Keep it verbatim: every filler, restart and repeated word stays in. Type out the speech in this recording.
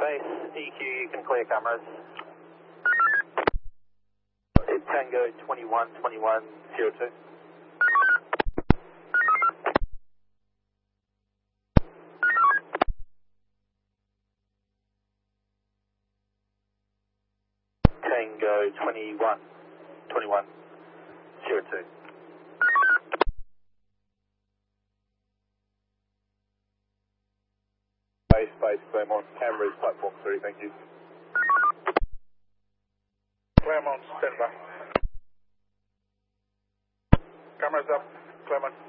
base, E Q, you can clear cameras. Tango twenty-one, twenty-one, zero two. Tango twenty-one, twenty-one, zero two. Base, base, Claremont, cameras, platform three, thank you. Claremont, stand by. Cameras up, Claremont.